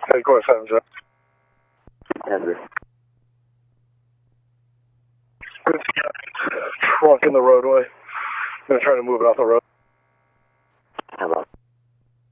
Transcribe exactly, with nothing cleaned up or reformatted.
Hey, go ahead, Jeff. Andrew. Trunk in the roadway. I'm going to try to move it off the road.